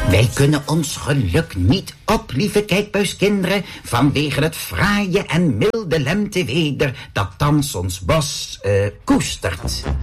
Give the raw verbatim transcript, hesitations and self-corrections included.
Wij kunnen ons geluk niet op, lieve kijkbuiskinderen, vanwege het fraaie en milde lenteweder dat thans ons bos uh, koestert.